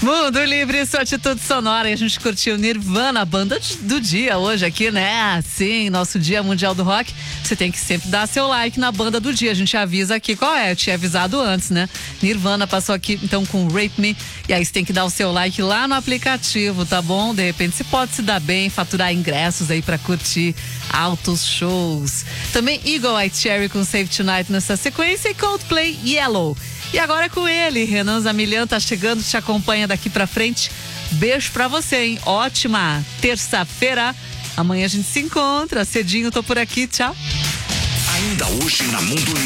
Mundo Livre, sua atitude sonora. E a gente curtiu Nirvana, a banda do dia hoje aqui, né? Sim, nosso Dia Mundial do Rock. Você tem que sempre dar seu like na banda do dia. A gente avisa aqui qual é. Eu tinha avisado antes, né? Nirvana passou aqui então com Rape Me. E aí você tem que dar o seu like lá no aplicativo, tá bom? De repente você pode se dar bem, faturar ingressos aí pra curtir altos shows. Também Eagle Eye Cherry com Save Tonight nessa sequência e Coldplay Yellow. E agora é com ele, Renan Zamilian tá chegando, te acompanha daqui pra frente. Beijo pra você, hein? Ótima terça-feira. Amanhã a gente se encontra. Cedinho, tô por aqui. Tchau. Ainda hoje na Mundo